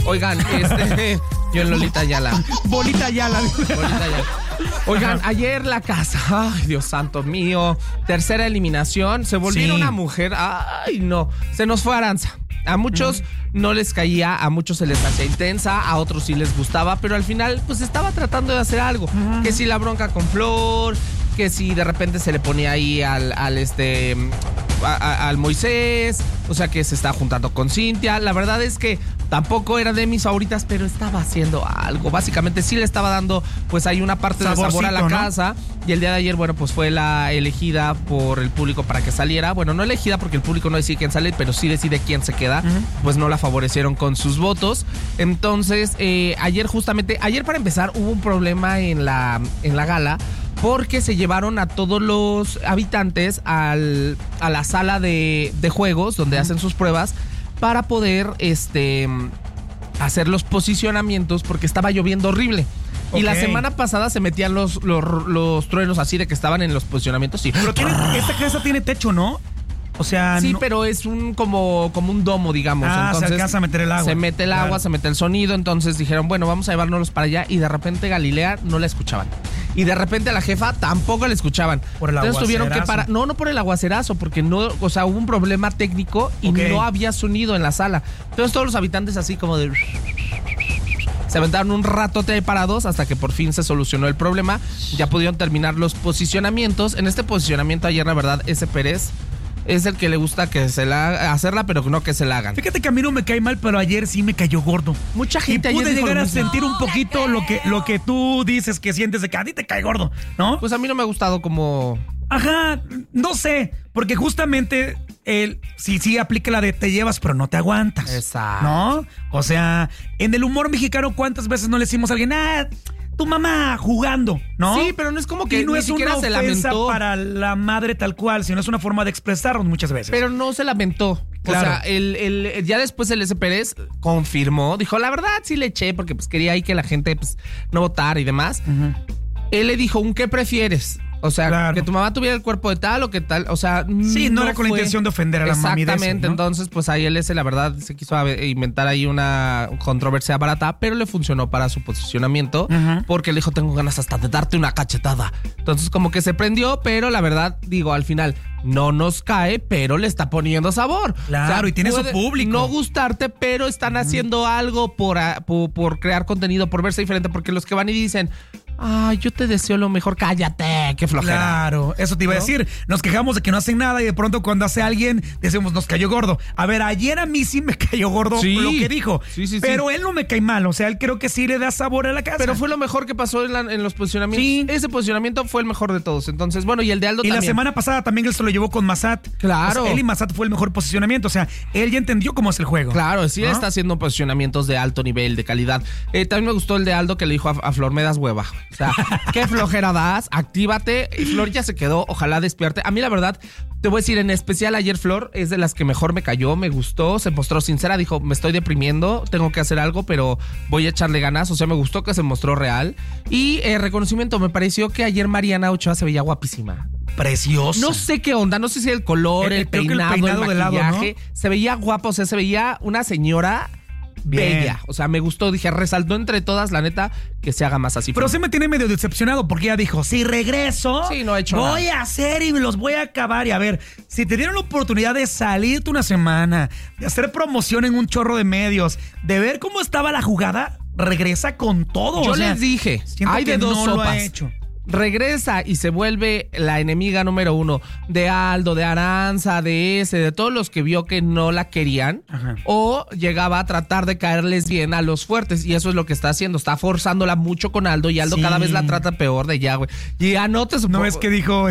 Oigan, yo en Lolita Ayala. Bolita Ayala. Oigan, ayer la casa, ay, Dios santo mío, tercera eliminación, se volvió una mujer, ay, no, se nos fue Aranza. A muchos no les caía, a muchos se les hacía intensa, a otros sí les gustaba, pero al final pues estaba tratando de hacer algo. Que si la bronca con Flor, que si de repente se le ponía ahí al Moisés, o sea que se está juntando con Cintia. La verdad es que tampoco era de mis favoritas, pero estaba haciendo algo. Básicamente sí le estaba dando pues ahí una parte de sabor a la casa. Y el día de ayer, bueno, pues fue la elegida por el público para que saliera. Bueno, no elegida porque el público no decide quién sale, pero sí decide quién se queda. Pues no la favorecieron con sus votos. Entonces, ayer para empezar, hubo un problema en la gala, porque se llevaron a todos los habitantes a la sala de juegos donde hacen sus pruebas para poder hacer los posicionamientos, porque estaba lloviendo horrible. Y la semana pasada se metían los truenos así de que estaban en los posicionamientos. Y... Pero esta casa tiene techo, ¿no? O sea, sí, no... pero es como un domo, digamos. Entonces, se alcanza a meter el agua. Se mete el agua, se mete el sonido. Entonces dijeron, bueno, vamos a llevárnoslos para allá. Y de repente Galilea no la escuchaban. Y de repente a la jefa tampoco la escuchaban. Por el Entonces tuvieron que aguacerazo. parar. No por el aguacerazo, porque no, o sea, hubo un problema técnico y no había sonido en la sala. Entonces todos los habitantes así como de... Se aventaron un ratote parados hasta que por fin se solucionó el problema. Ya pudieron terminar los posicionamientos. En este posicionamiento ayer, la verdad, ese Pérez es el que le gusta que se la haga, hacerla, pero no que se la hagan. Fíjate que a mí no me cae mal, pero ayer sí me cayó gordo. Mucha gente y pude ayer llegar a sentir un poquito lo que tú dices que sientes de que a ti te cae gordo, ¿no? Pues a mí no me ha gustado como... Ajá, no sé, porque justamente él sí aplica la de te llevas pero no te aguantas. Exacto. ¿No? O sea, en el humor mexicano, ¿cuántas veces no le decimos a alguien, tu mamá jugando, ¿no? Sí, pero no es como que y no ni es siquiera una se ofensa lamentó para la madre tal cual, sino es una forma de expresarnos muchas veces. Pero no se lamentó. Claro. O sea, ya después el S. Pérez confirmó, dijo, la verdad sí le eché porque pues quería ahí que la gente pues no votara y demás. Él le dijo, ¿un qué prefieres? O sea, que tu mamá tuviera el cuerpo de tal o que tal, o sea... Sí, no era con la intención de ofender a la mami de ese, Exactamente, ¿no? Entonces pues ahí el S, la verdad, se quiso inventar ahí una controversia barata, pero le funcionó para su posicionamiento, porque le dijo, tengo ganas hasta de darte una cachetada. Entonces como que se prendió, pero la verdad, digo, al final no nos cae, pero le está poniendo sabor. Claro, o sea, y tiene su público. No gustarte, pero están haciendo algo por crear contenido, por verse diferente, porque los que van y dicen... Ay, yo te deseo lo mejor, cállate, qué flojera. Claro, eso te iba a decir. Nos quejamos de que no hacen nada y de pronto cuando hace alguien decimos, nos cayó gordo. A ver, ayer a mí sí me cayó gordo lo que dijo. Sí, pero él no me cae mal, o sea, él creo que sí le da sabor a la casa. Pero fue lo mejor que pasó en los posicionamientos. Sí. Ese posicionamiento fue el mejor de todos. Entonces, bueno, y el de Aldo también. Y la semana pasada también él se lo llevó con Massat. Claro. O sea, él y Massat fue el mejor posicionamiento. O sea, él ya entendió cómo es el juego. Claro, sí, está haciendo posicionamientos de alto nivel, de calidad. También me gustó el de Aldo que le dijo a Flor, me das hueva. O sea, qué flojera das, actívate. Y Flor ya se quedó, ojalá despierte. A mí la verdad, te voy a decir, en especial ayer Flor es de las que mejor me cayó, me gustó, se mostró sincera, dijo, me estoy deprimiendo, tengo que hacer algo, pero voy a echarle ganas. O sea, me gustó que se mostró real. Y reconocimiento, me pareció que ayer Mariana Ochoa se veía guapísima. Preciosa. No sé qué onda, no sé si el color, el peinado, el maquillaje, de lado, ¿no? Se veía guapa, o sea, se veía una señora... bella, o sea, me gustó, dije, resaltó entre todas, la neta, que se haga más así. Pero sí me tiene medio decepcionado porque ella dijo, si regreso, no he hecho voy nada. A hacer y los voy a acabar. Y a ver, si te dieron la oportunidad de salirte una semana, de hacer promoción en un chorro de medios, de ver cómo estaba la jugada, regresa con todo. Yo les dije, hay de dos sopas. Lo ha hecho. Regresa y se vuelve la enemiga número uno de Aldo, de Aranza, de ese, de todos los que vio que no la querían. Ajá. O llegaba a tratar de caerles bien a los fuertes, y eso es lo que está haciendo, está forzándola mucho con Aldo, y Aldo cada vez la trata peor de ya, güey. Y ya no te supongo. No es que dijo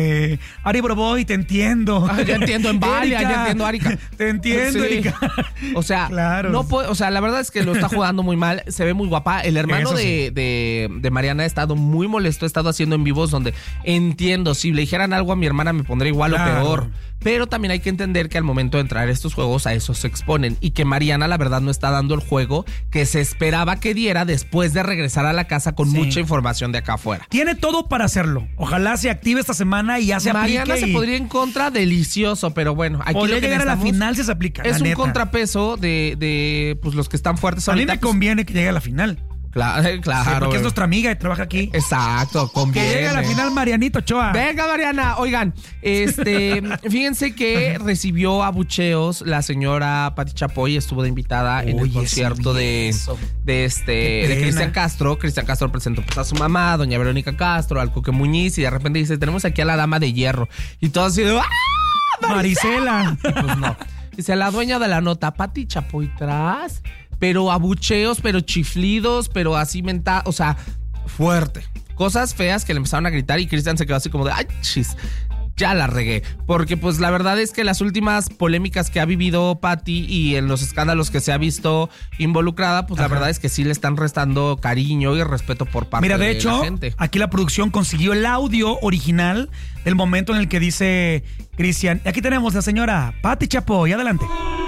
Ari Broboy, te entiendo. Ya entiendo en Valia, ya entiendo Arica. Te entiendo, sí. Erika. O sea, claro. No puede, o sea, la verdad es que lo está jugando muy mal, se ve muy guapa. El hermano de Mariana ha estado muy molesto, ha estado estado haciendo en vivos donde entiendo, si le dijeran algo a mi hermana me pondría igual o peor. Pero también hay que entender que al momento de entrar a estos juegos a eso se exponen y que Mariana la verdad no está dando el juego que se esperaba que diera después de regresar a la casa con mucha información de acá afuera. Tiene todo para hacerlo. Ojalá se active esta semana y ya se aplique. Mariana se podría en contra, delicioso, pero bueno. Aquí podría llegar a la final si se aplica. Es un contrapeso de pues los que están fuertes ahorita. A mí me conviene que llegue a la final. Claro. Sí, porque es nuestra amiga y trabaja aquí. Exacto, conviene. Que llegue a la final Marianito Ochoa. Venga, Mariana. Oigan, fíjense que recibió abucheos la señora Pati Chapoy, estuvo de invitada en el concierto de Cristian Castro. Cristian Castro presentó pues, a su mamá, doña Verónica Castro, al Coque Muñiz, y de repente dice, tenemos aquí a la dama de hierro. Y todo así de ¡ah! Marisela. Y pues no. Dice, la dueña de la nota, Pati Chapoy tras... Pero abucheos, pero chiflidos, pero así o sea, fuerte. Cosas feas que le empezaron a gritar y Cristian se quedó así como de, ay, chis, ya la regué. Porque pues la verdad es que las últimas polémicas que ha vivido Pati y en los escándalos que se ha visto involucrada, pues la verdad es que sí le están restando cariño y respeto por parte de la gente. Mira, de hecho, aquí la producción consiguió el audio original del momento en el que dice Cristian, aquí tenemos a la señora Pati Chapoy, adelante.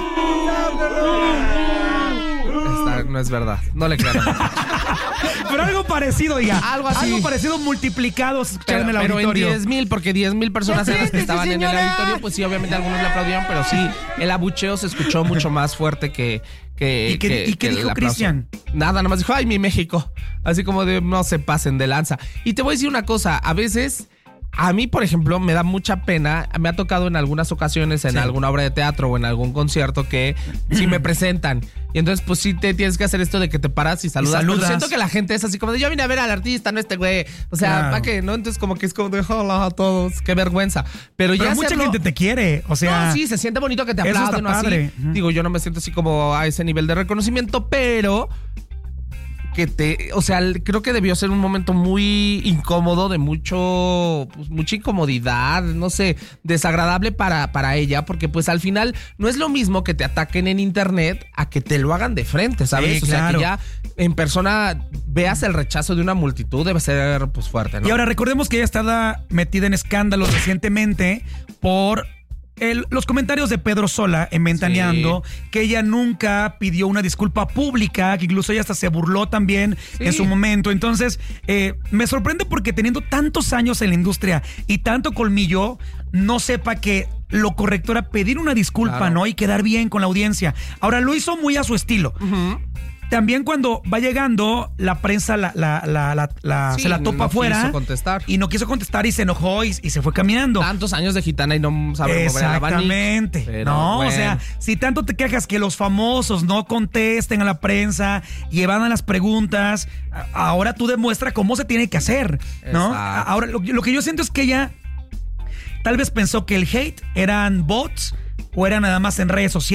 No es verdad, no le creo. Pero algo parecido, diga. Algo así. Algo parecido multiplicado en el auditorio. Pero en 10,000, porque 10,000 personas eran las que estaban en el auditorio, pues sí, obviamente algunos le aplaudieron, pero sí, el abucheo se escuchó mucho más fuerte que ¿Y qué dijo Cristian? Nada más dijo, ay, mi México. Así como de, no se pasen de lanza. Y te voy a decir una cosa, a veces... A mí, por ejemplo, me da mucha pena. Me ha tocado en algunas ocasiones en alguna obra de teatro o en algún concierto que sí me presentan. Y entonces, pues sí te tienes que hacer esto de que te paras y saludas. Pero siento que la gente es así como de, yo vine a ver al artista, no este güey. O sea, ¿para qué? ¿No? Entonces como que es como de, hola a todos. Qué vergüenza. Pero ya mucha gente te quiere. O sea, no, sí, se siente bonito que te aplauden o así. Digo, yo no me siento así como a ese nivel de reconocimiento, pero... o sea, creo que debió ser un momento muy incómodo, de mucha incomodidad, no sé, desagradable para ella, porque pues al final no es lo mismo que te ataquen en internet a que te lo hagan de frente, ¿sabes? Sí, o sea, que ya en persona veas el rechazo de una multitud, debe ser pues fuerte, ¿no? Y ahora recordemos que ella estaba metida en escándalos recientemente por... los comentarios de Pedro Sola en Ventaneando, que ella nunca pidió una disculpa pública, que incluso ella hasta se burló también en su momento. Entonces, me sorprende porque teniendo tantos años en la industria y tanto colmillo, no sepa que lo correcto era pedir una disculpa, ¿no? Y quedar bien con la audiencia. Ahora, lo hizo muy a su estilo. También cuando va llegando, la prensa se la topa afuera. No quiso contestar. Y no quiso contestar y se enojó y se fue caminando. Tantos años de gitana y no sabe mover el abanico. Exactamente. No, bueno. O sea, si tanto te quejas que los famosos no contesten a la prensa y evadan las preguntas, ahora tú demuestra cómo se tiene que hacer, ¿no? Exacto. Ahora, lo que yo siento es que ella tal vez pensó que el hate eran bots o era nada más en redes sociales.